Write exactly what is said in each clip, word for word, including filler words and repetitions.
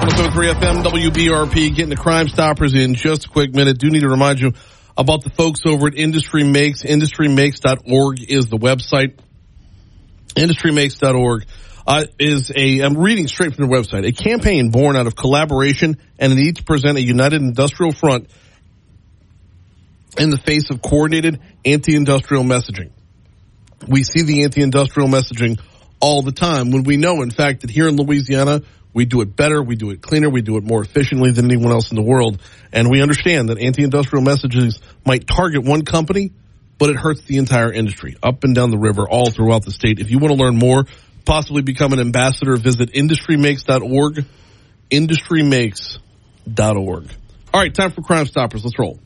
one oh three F M, W B R P, getting the Crime Stoppers in just a quick minute. Do need to remind you about the folks over at Industry Makes. industry makes dot org is the website. industry makes dot org uh, is a, I'm reading straight from the website, a campaign born out of collaboration and a need to present a united industrial front in the face of coordinated anti-industrial messaging. We see the anti-industrial messaging all the time when we know, in fact, that here in Louisiana, we do it better, we do it cleaner, we do it more efficiently than anyone else in the world. And we understand that anti-industrial messages might target one company, but it hurts the entire industry, up and down the river, all throughout the state. If you want to learn more, possibly become an ambassador, visit industry makes dot org, industry makes dot org. All right, time for Crime Stoppers. Let's roll.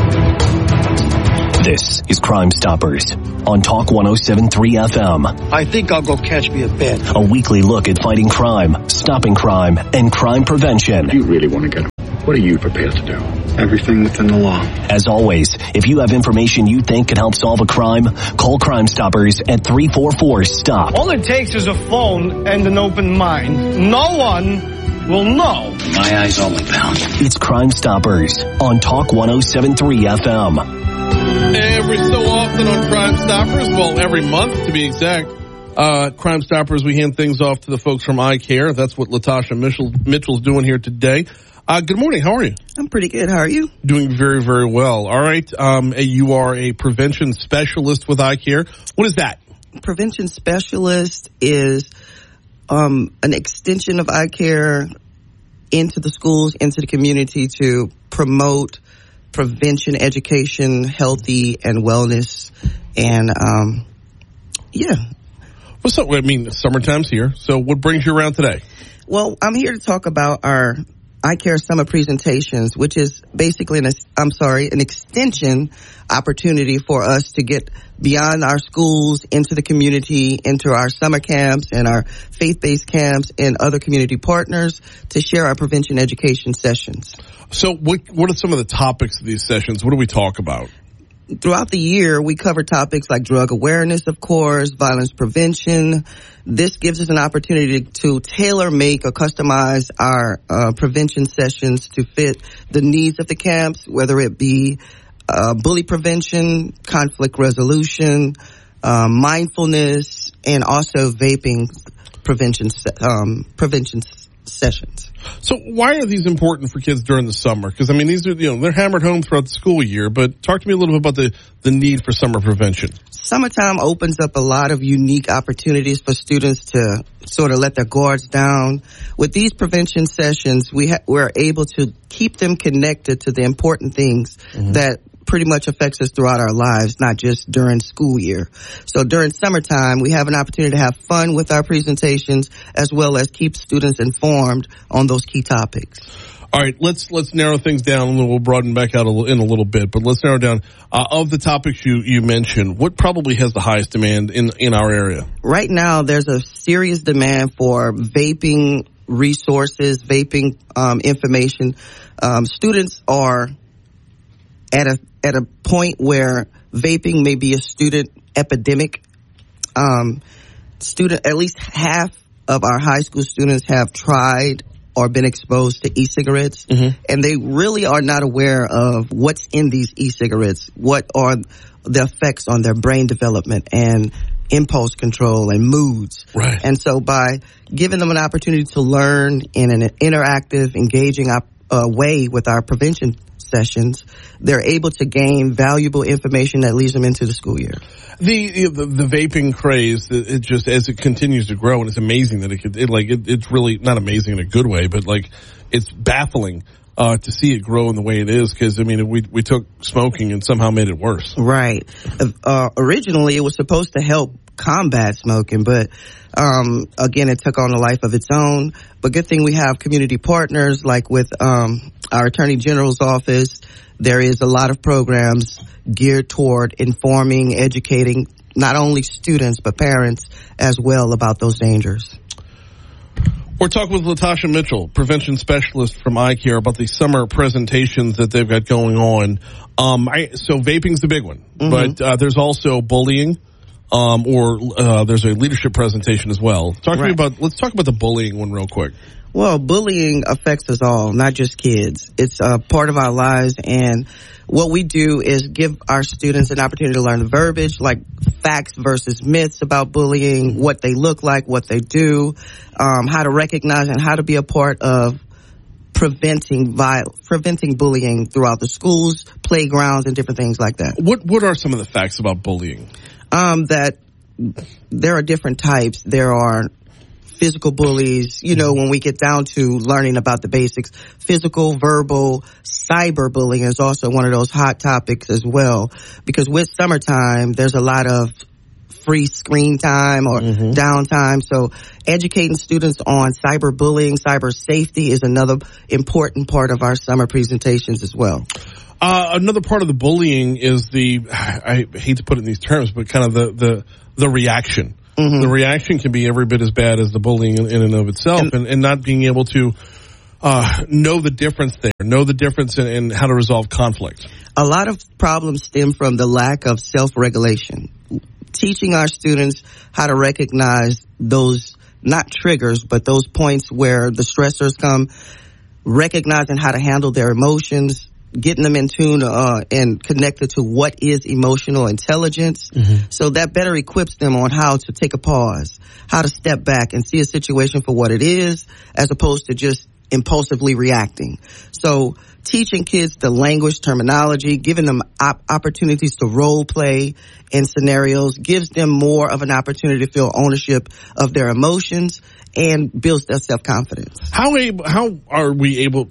This is Crime Stoppers on Talk one oh seven point three F M. I think I'll go catch me a bed. A weekly look at fighting crime, stopping crime, and crime prevention. You really want to get him? What are you prepared to do? Everything within the law. As always, if you have information you think could help solve a crime, call Crime Stoppers at three four four, STOP. All it takes is a phone and an open mind. No one will know. My eyes only, pal. It's Crime Stoppers on Talk one oh seven point three F M. Every so often on Crime Stoppers, well, every month to be exact, uh, Crime Stoppers, we hand things off to the folks from Eye Care. That's what Latasha Mitchell, Mitchell's doing here today. Uh, good morning. How are you? I'm pretty good. How are you? Doing very, very well. All right. Um, you are a prevention specialist with Eye Care. What is that? Prevention specialist is um, an extension of Eye Care into the schools, into the community to promote prevention, education, healthy and wellness, and um, yeah. What's up? I mean, summertime's here. So, what brings you around today? Well, I'm here to talk about our Eye Care Summer presentations, which is basically an I'm sorry, an extension opportunity for us to get beyond our schools into the community, into our summer camps and our faith-based camps and other community partners to share our prevention education sessions. So what what are some of the topics of these sessions? What do we talk about? Throughout the year, we cover topics like drug awareness, of course, violence prevention. This gives us an opportunity to tailor make or customize our uh, prevention sessions to fit the needs of the camps, whether it be uh, bully prevention, conflict resolution, uh, mindfulness, and also vaping prevention um, prevention sessions. So why are these important for kids during the summer? Because, I mean, these are, you know, they're hammered home throughout the school year, but talk to me a little bit about the, the need for summer prevention. Summertime opens up a lot of unique opportunities for students to sort of let their guards down. With these prevention sessions, we ha- we're able to keep them connected to the important things mm-hmm. that pretty much affects us throughout our lives, not just during school year. So during summertime, we have an opportunity to have fun with our presentations as well as keep students informed on those key topics. All right, let's let's narrow things down a little. We'll broaden back out a little, in a little bit, but let's narrow down. Uh, of the topics you, you mentioned, what probably has the highest demand in, in our area? Right now, there's a serious demand for vaping resources, vaping um, information. Um, students are at a at a point where vaping may be a student epidemic. Um, student, at least half of our high school students have tried or been exposed to e-cigarettes, mm-hmm. and they really are not aware of what's in these e-cigarettes, what are the effects on their brain development and impulse control and moods. Right. And so by giving them an opportunity to learn in an interactive, engaging op- uh, way with our prevention sessions, they're able to gain valuable information that leads them into the school year. The the, the vaping craze, it just as it continues to grow, and it's amazing that it could, it, like, it, it's really not amazing in a good way, but like it's baffling uh, to see it grow in the way it is. Because I mean, we we took smoking and somehow made it worse. Right. Uh, originally, it was supposed to help combat smoking, but um, again, it took on a life of its own. But good thing we have community partners, like with um, our Attorney General's office. There is a lot of programs geared toward informing, educating not only students but parents as well about those dangers. We're talking with Latasha Mitchell, prevention specialist from Eye Care, about the summer presentations that they've got going on. Um, I, so vaping's the big one, mm-hmm. but uh, there's also bullying. Um, or uh, there's a leadership presentation as well. Talk to right. me about. Let's talk about the bullying one real quick. Well, bullying affects us all, not just kids. It's a part of our lives, and what we do is give our students an opportunity to learn the verbiage, like facts versus myths about bullying, what they look like, what they do, um, how to recognize and how to be a part of preventing viol- preventing bullying throughout the schools, playgrounds, and different things like that. What What are some of the facts about bullying? Um, that there are different types. There are physical bullies, you know, when we get down to learning about the basics. Physical, verbal, cyberbullying is also one of those hot topics as well. Because with summertime, there's a lot of free screen time or mm-hmm. downtime. So educating students on cyberbullying, cyber safety is another important part of our summer presentations as well. Uh, another part of the bullying is the, I hate to put it in these terms, but kind of the, the, the reaction. Mm-hmm. The reaction can be every bit as bad as the bullying in, in and of itself, and, and, and not being able to uh, know the difference there, know the difference in, in how to resolve conflict. A lot of problems stem from the lack of self-regulation. Teaching our students how to recognize those, not triggers, but those points where the stressors come, recognizing how to handle their emotions, getting them in tune uh, and connected to what is emotional intelligence. Mm-hmm. So that better equips them on how to take a pause, how to step back and see a situation for what it is, as opposed to just impulsively reacting. So teaching kids the language, terminology, giving them op- opportunities to role play in scenarios gives them more of an opportunity to feel ownership of their emotions and builds their self-confidence. How able, how are we able...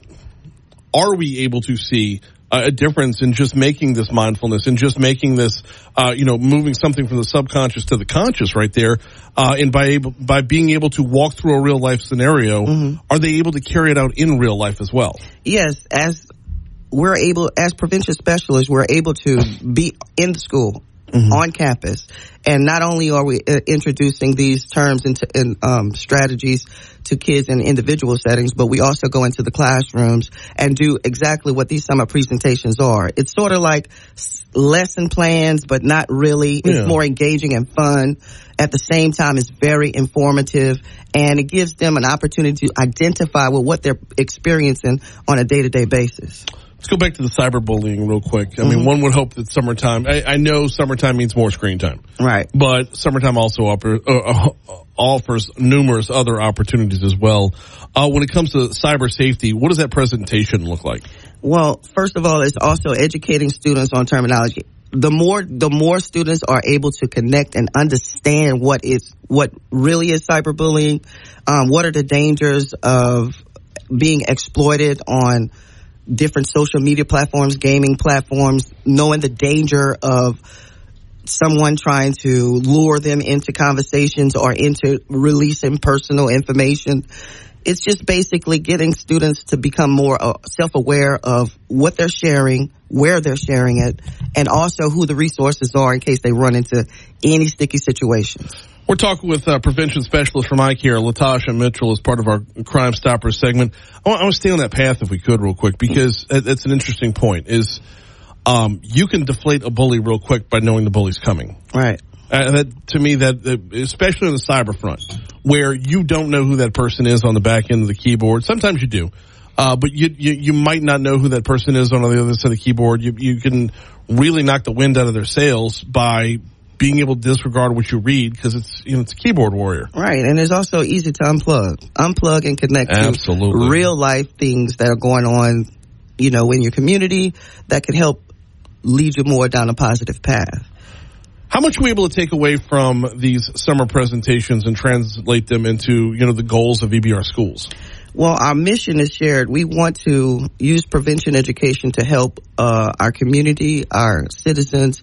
Are we able to see a difference in just making this mindfulness and just making this, uh, you know, moving something from the subconscious to the conscious right there, uh, and by able, by being able to walk through a real life scenario, mm-hmm. are they able to carry it out in real life as well? Yes, as we're able, as prevention specialists, we're able to be in the school. Mm-hmm. On campus. And not only are we uh, introducing these terms and in, um, strategies to kids in individual settings, but we also go into the classrooms and do exactly what these summer presentations are. It's sort of like lesson plans, but not really. It's yeah. more engaging and fun. At the same time, it's very informative, and it gives them an opportunity to identify with what they're experiencing on a day-to-day basis. Let's go back to the cyberbullying real quick. I mm-hmm. mean, one would hope that summertime, I, I know summertime means more screen time. Right. But summertime also offer, uh, offers numerous other opportunities as well. Uh, when it comes to cyber safety, what does that presentation look like? Well, first of all, it's also educating students on terminology. The more, the more students are able to connect and understand what is, what really is cyberbullying, um, what are the dangers of being exploited on different social media platforms, gaming platforms, knowing the danger of someone trying to lure them into conversations or into releasing personal information. It's just basically getting students to become more uh, self-aware of what they're sharing, where they're sharing it, and also who the resources are in case they run into any sticky situations. We're talking with uh, prevention specialist from iCare, Latasha Mitchell, as part of our Crime Stoppers segment. I want, I want to stay on that path if we could real quick, because it's an interesting point, is um, you can deflate a bully real quick by knowing the bully's coming. Right. Uh, that, to me, that uh, especially on the cyber front, where you don't know who that person is on the back end of the keyboard. Sometimes you do, uh, but you, you you might not know who that person is on the other side of the keyboard. You you can really knock the wind out of their sails by being able to disregard what you read, because it's, you know, it's a keyboard warrior. Right, and it's also easy to unplug. Unplug and connect Absolutely. to real life things that are going on, you know, in your community that can help lead you more down a positive path. How much are we able to take away from these summer presentations and translate them into, you know, the goals of E B R schools? Well, our mission is shared. We want to use prevention education to help uh, our community, our citizens,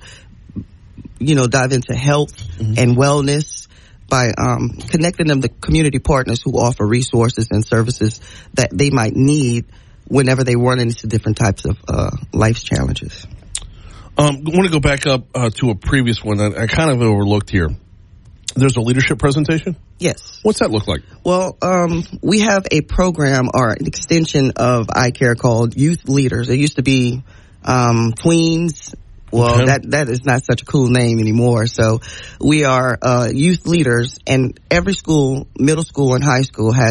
you know, dive into health mm-hmm. and wellness by um, connecting them to community partners who offer resources and services that they might need whenever they run into different types of uh, life's challenges. Um, I want to go back up uh, to a previous one that I kind of overlooked here. There's a leadership presentation? Yes. What's that look like? Well, um, we have a program or an extension of iCare called Youth Leaders. It used to be um, Tweens. Well, okay. that that is not such a cool name anymore. So we are uh, youth leaders, and every school, middle school and high school, has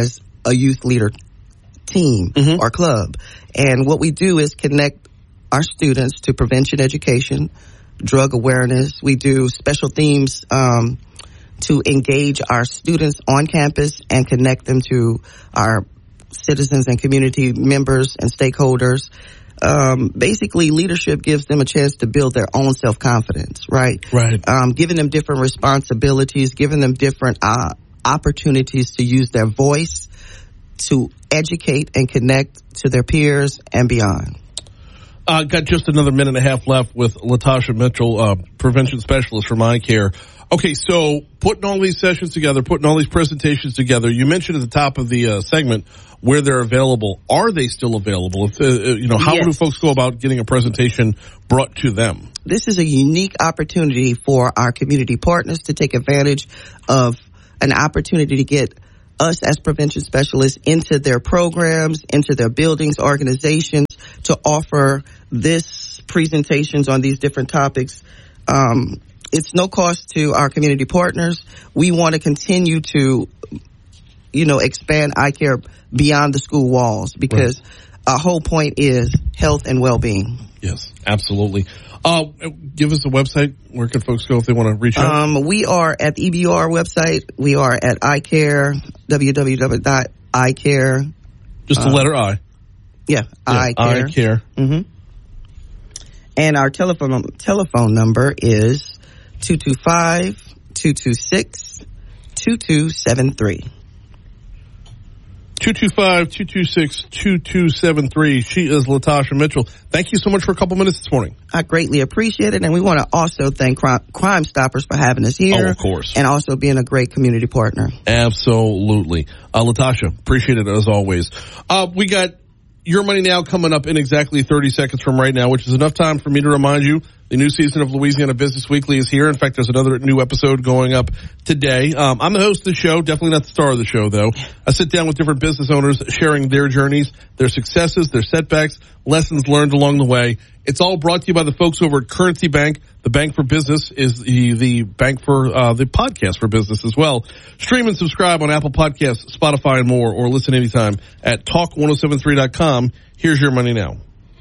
a youth leader team mm-hmm. or club. And what we do is connect our students to prevention education, drug awareness. We do special themes um, to engage our students on campus and connect them to our citizens and community members and stakeholders. Um, basically, leadership gives them a chance to build their own self-confidence, right? Right. Um, giving them different responsibilities, giving them different uh, opportunities to use their voice, to educate and connect to their peers and beyond. Uh, got just another minute and a half left with Latasha Mitchell, uh, prevention specialist from iCare. Okay, so putting all these sessions together, putting all these presentations together, you mentioned at the top of the uh, segment where they're available. Are they still available? If, uh, you know, how yes. do folks go about getting a presentation brought to them? This is a unique opportunity for our community partners to take advantage of an opportunity to get us as prevention specialists into their programs, into their buildings, organizations, to offer this presentations on these different topics. Um, it's no cost to our community partners. We want to continue to, you know, expand iCare beyond the school walls because right. our whole point is health and well-being. Yes, absolutely. Uh, give us a website. Where can folks go if they want to reach out? Um, we are at the E B R website. We are at iCare, w w w dot i care. Just the uh, letter I. Yeah, yeah iCare. iCare. Mm-hmm. And our telephone telephone number is two two five, two two six, two two seven three. two two five, two two six, two two seven three. She is Latasha Mitchell. Thank you so much for a couple minutes this morning. I greatly appreciate it, and we want to also thank Crime, Crime Stoppers for having us here. Oh, of course. And also being a great community partner. Absolutely. Uh, Latasha, appreciate it as always. Uh, we got Your Money Now coming up in exactly thirty seconds from right now, which is enough time for me to remind you the new season of Louisiana Business Weekly is here. In fact, there's another new episode going up today. Um, I'm the host of the show, definitely not the star of the show, though. I sit down with different business owners sharing their journeys, their successes, their setbacks, lessons learned along the way. It's all brought to you by the folks over at Currency Bank. The bank for business is the, the bank for uh, the podcast for business as well. Stream and subscribe on Apple Podcasts, Spotify, and more, or listen anytime at talk ten seventy-three dot com. Here's Your Money Now.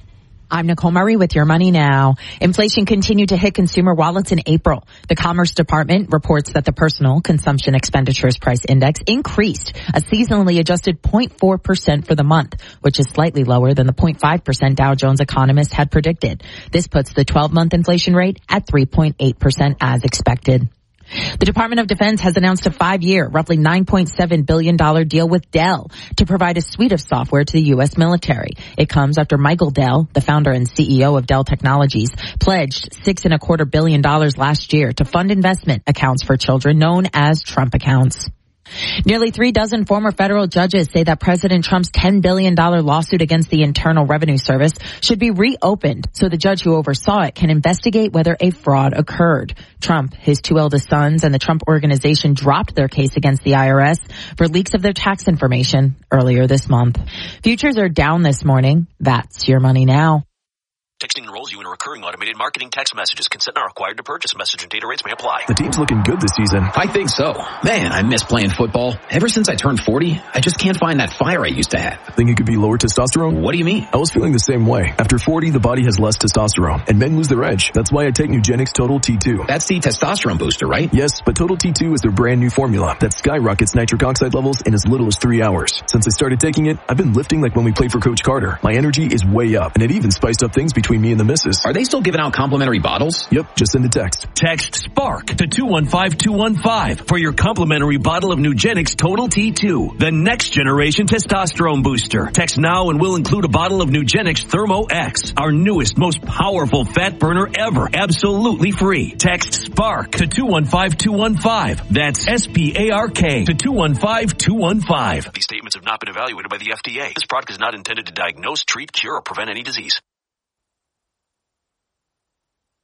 I'm Nicole Murray with Your Money Now. Inflation continued to hit consumer wallets in April. The Commerce Department reports that the Personal Consumption Expenditures Price Index increased a seasonally adjusted zero point four percent for the month, which is slightly lower than the zero point five percent Dow Jones economists had predicted. This puts the twelve-month inflation rate at three point eight percent as expected. The Department of Defense has announced a five-year, roughly nine point seven billion dollars deal with Dell to provide a suite of software to the U S military. It comes after Michael Dell, the founder and C E O of Dell Technologies, pledged six and a quarter billion dollars last year to fund investment accounts for children known as Trump accounts. Nearly three dozen former federal judges say that President Trump's ten billion dollars lawsuit against the Internal Revenue Service should be reopened so the judge who oversaw it can investigate whether a fraud occurred. Trump, his two eldest sons, and the Trump Organization dropped their case against the I R S for leaks of their tax information earlier this month. Futures are down this morning. That's Your Money Now. Texting enrolls you in a recurring automated marketing text messages. Consent not required to purchase. Message and data rates may apply. The team's looking good this season. I think so. Man, I miss playing football. Ever since I turned forty, I just can't find that fire I used to have. Think it could be lower testosterone? What do you mean? I was feeling the same way. After forty, the body has less testosterone, and men lose their edge. That's why I take Nugenix Total T two. That's the testosterone booster, right? Yes, but Total T two is their brand new formula that skyrockets nitric oxide levels in as little as three hours. Since I started taking it, I've been lifting like when we played for Coach Carter. My energy is way up, and it even spiced up things between me and the missus. Are they still giving out complimentary bottles? Yep, just send a text. Text SPARK to two one five two one five for your complimentary bottle of Nugenix Total T two, the next generation testosterone booster. Text now and we'll include a bottle of Nugenix Thermo X, our newest, most powerful fat burner ever, absolutely free. Text SPARK to two one five two one five. That's S P A R K to two one five two one five. These statements have not been evaluated by the F D A. This product is not intended to diagnose, treat, cure, or prevent any disease.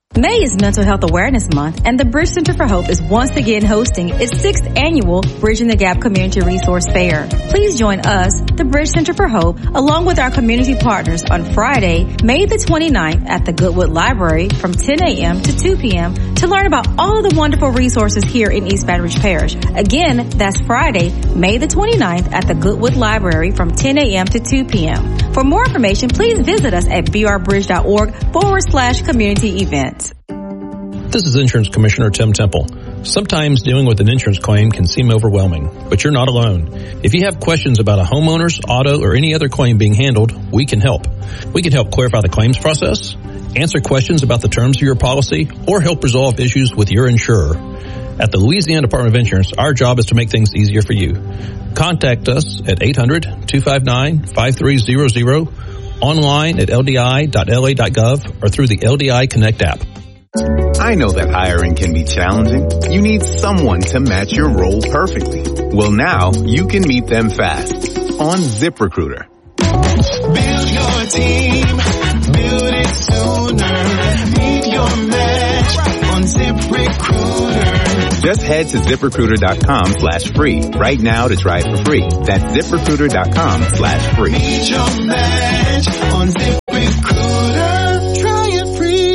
May is Mental Health Awareness Month, and the Bridge Center for Hope is once again hosting its sixth annual Bridging the Gap Community Resource Fair. Please join us, the Bridge Center for Hope, along with our community partners on Friday, May the twenty-ninth at the Goodwood Library from ten a.m. to two p.m. to learn about all of the wonderful resources here in East Baton Rouge Parish. Again, that's Friday, May the twenty-ninth at the Goodwood Library from ten a.m. to two p.m. For more information, please visit us at brbridge.org forward slash community events. This is Insurance Commissioner Tim Temple. Sometimes dealing with an insurance claim can seem overwhelming, but you're not alone. If you have questions about a homeowner's, auto, or any other claim being handled, we can help. We can help clarify the claims process, answer questions about the terms of your policy, or help resolve issues with your insurer. At the Louisiana Department of Insurance, our job is to make things easier for you. Contact us at eight hundred, two five nine, five three zero zero, online at l d i dot l a dot gov, or through the L D I Connect app. I know that hiring can be challenging. You need someone to match your role perfectly. Well, now you can meet them fast on ZipRecruiter. Build your team, build it sooner. Meet your match on ZipRecruiter. Just head to ZipRecruiter.com slash free right now to try it for free. That's ZipRecruiter.com slash free. Meet your match on ZipRecruiter. Try it free.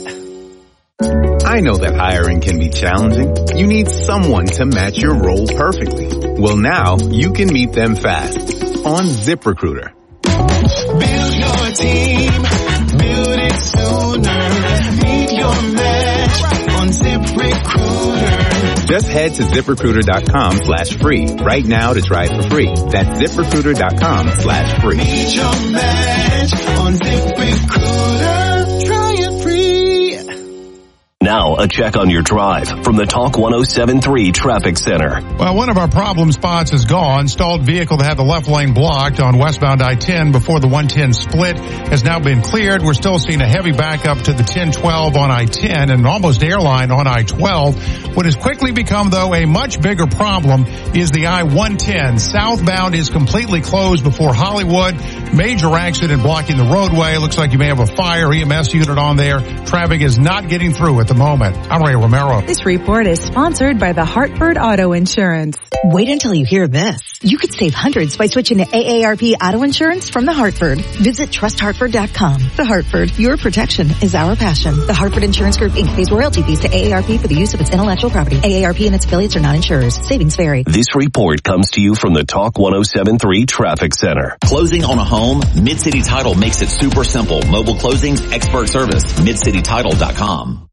I know that hiring can be challenging. You need someone to match your role perfectly. Well, now you can meet them fast on ZipRecruiter. Build your team, build it sooner. Meet your match on ZipRecruiter. Just head to ZipRecruiter.com slash free right now to try it for free. That's ZipRecruiter.com slash free. Meet your match on ZipRecruiter. Try it free. Now, a check on your drive from the Talk one oh seven point three Traffic Center. Well, one of our problem spots is gone. Stalled vehicle that had the left lane blocked on westbound I ten before the one ten split has now been cleared. We're still seeing a heavy backup to the ten twelve on I ten and almost airline on I twelve. What has quickly become, though, a much bigger problem is the I one ten. Southbound is completely closed before Hollywood. Major accident blocking the roadway. Looks like you may have a fire E M S unit on there. Traffic is not getting through at the moment. I'm Ray Romero. This report is sponsored by the Hartford Auto Insurance. Wait until you hear this. You could save hundreds by switching to A A R P Auto Insurance from the Hartford. Visit trust hartford dot com. The Hartford, your protection is our passion. The Hartford Insurance Group Incorporated pays royalty fees to A A R P for the use of its intellectual property. A A R P and its affiliates are not insurers. Savings vary. This report comes to you from the Talk one oh seven point three Traffic Center. Closing on a home? Mid-City Title makes it super simple. Mobile closings, expert service. mid city title dot com.